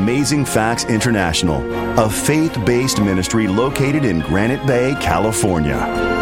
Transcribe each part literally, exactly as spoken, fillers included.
Amazing Facts International, a faith-based ministry located in Granite Bay, California.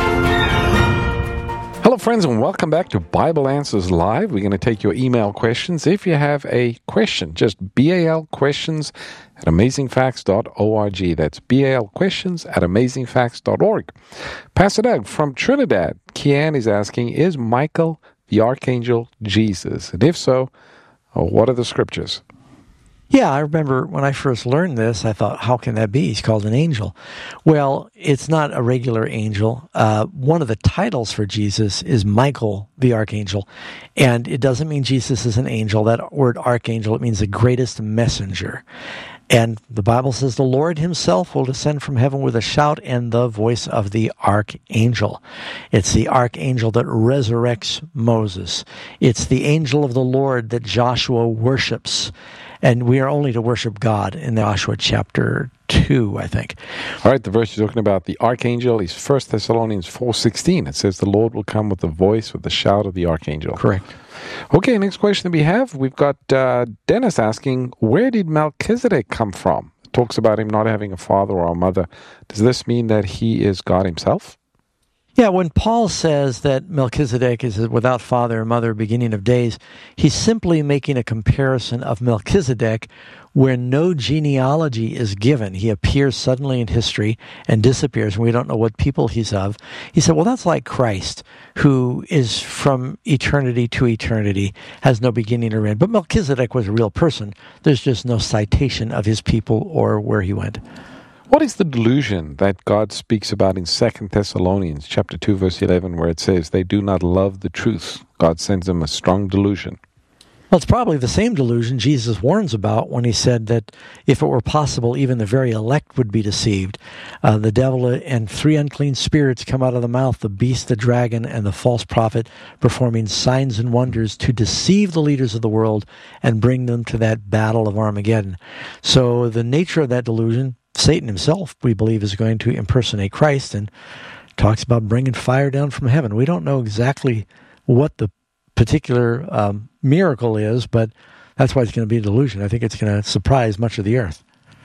Hello, friends, and welcome back to Bible Answers Live. We're going to take your email questions. If you have a question, just B A L questions at amazing facts dot org. That's B A L questions at amazing facts dot org. Pastor Doug from Trinidad, Kian is asking, is Michael the Archangel Jesus? And if so, what are the scriptures? Yeah, I remember when I first learned this, I thought, how can that be? He's called an angel. Well, it's not a regular angel. Uh, one of the titles for Jesus is Michael the Archangel. And it doesn't mean Jesus is an angel. That word archangel, it means the greatest messenger. And the Bible says the Lord himself will descend from heaven with a shout and the voice of the archangel. It's the archangel that resurrects Moses. It's the angel of the Lord that Joshua worships. And we are only to worship God in Joshua chapter two, I think. All right, the verse you're talking about, the archangel, is First Thessalonians four sixteen. It says the Lord will come with the voice, with the shout of the archangel. Correct. Okay, next question that we have, we've got uh, Dennis asking, where did Melchizedek come from? It talks about him not having a father or a mother. Does this mean that he is God himself? Yeah, when Paul says that Melchizedek is without father or mother, beginning of days, he's simply making a comparison of Melchizedek where no genealogy is given. He appears suddenly in history and disappears, and we don't know what people he's of. He said, well, that's like Christ, who is from eternity to eternity, has no beginning or end. But Melchizedek was a real person. There's just no citation of his people or where he went. What is the delusion that God speaks about in Second Thessalonians chapter two, verse eleven, where it says they do not love the truth? God sends them a strong delusion. Well, it's probably the same delusion Jesus warns about when he said that if it were possible, even the very elect would be deceived. Uh, the devil and three unclean spirits come out of the mouth, the beast, the dragon, and the false prophet, performing signs and wonders to deceive the leaders of the world and bring them to that battle of Armageddon. So the nature of that delusion, Satan himself, we believe, is going to impersonate Christ and talks about bringing fire down from heaven. We don't know exactly what the particular um, miracle is, but that's why it's going to be a delusion. I think it's going to surprise much of the earth.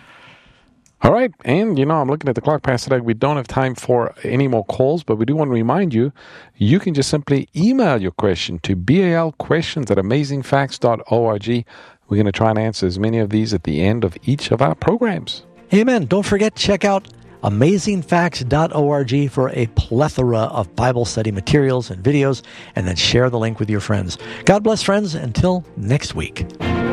All right, and you know, I'm looking at the clock, Pastor Doug. We don't have time for any more calls, but we do want to remind you, you can just simply email your question to B A L questions at amazing facts dot org. We're going to try and answer as many of these at the end of each of our programs. Amen. Don't forget to check out amazing facts dot org for a plethora of Bible study materials and videos, and then share the link with your friends. God bless, friends. Until next week.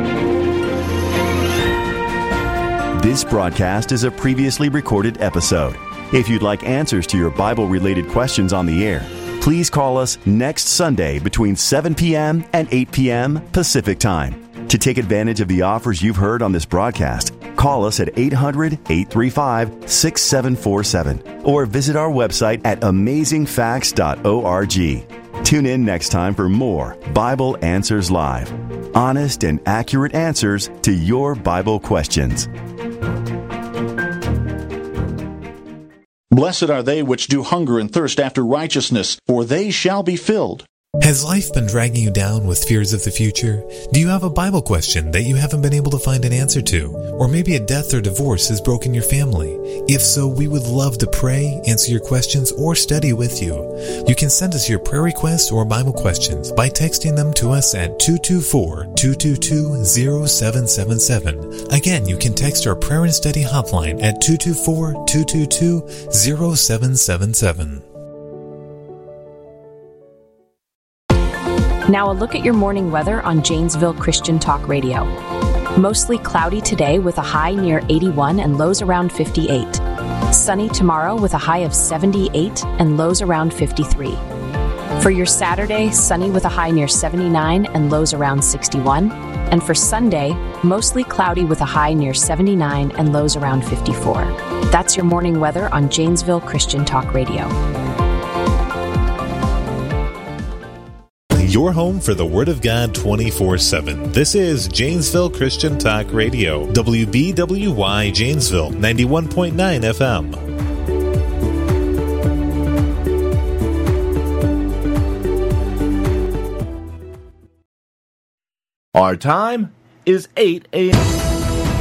This broadcast is a previously recorded episode. If you'd like answers to your Bible-related questions on the air, please call us next Sunday between seven p.m. and eight p.m. Pacific Time. To take advantage of the offers you've heard on this broadcast, call us at eight hundred, eight three five, six seven four seven or visit our website at amazing facts dot org. Tune in next time for more Bible Answers Live. Honest and accurate answers to your Bible questions. Blessed are they which do hunger and thirst after righteousness, for they shall be filled. Has life been dragging you down with fears of the future? Do you have a Bible question that you haven't been able to find an answer to? Or maybe a death or divorce has broken your family? If so, we would love to pray, answer your questions, or study with you. You can send us your prayer requests or Bible questions by texting them to us at two two four, two two two, zero seven seven seven. Again, you can text our prayer and study hotline at two two four, two two two, zero seven seven seven. Now a look at your morning weather on Janesville Christian Talk Radio. Mostly cloudy today with a high near eighty-one and lows around fifty-eight. Sunny tomorrow with a high of seventy-eight and lows around fifty-three. For your Saturday, sunny with a high near seventy-nine and lows around sixty-one. And for Sunday, mostly cloudy with a high near seventy-nine and lows around fifty-four. That's your morning weather on Janesville Christian Talk Radio. Your home for the Word of God twenty-four seven. This is Janesville Christian Talk Radio, W B W Y Janesville, ninety-one point nine F M. Our time is eight a.m.